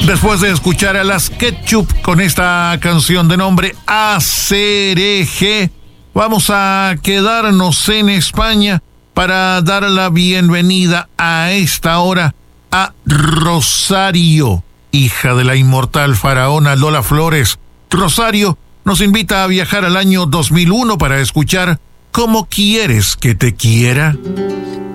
Después de escuchar a las Ketchup con esta canción de nombre ACRG, vamos a quedarnos en España para dar la bienvenida a esta hora a Rosario, hija de la inmortal faraona Lola Flores. Rosario nos invita a viajar al año 2001 para escuchar ¿Cómo quieres que te quiera?